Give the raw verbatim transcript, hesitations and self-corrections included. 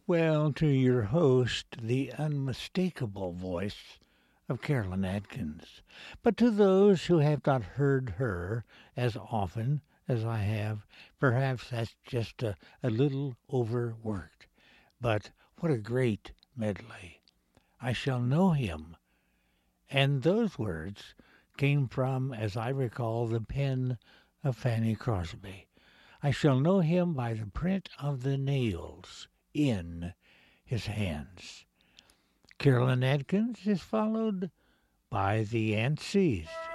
Well, to your host, the unmistakable voice of Carolyn Atkins. But to those who have not heard her as often as I have, perhaps that's just a, a little overworked. But what a great medley. I shall know him. And those words came from, as I recall, the pen of Fanny Crosby. I shall know him by the print of the nails in his hands. Carolyn Atkins is followed by the Aunt C's.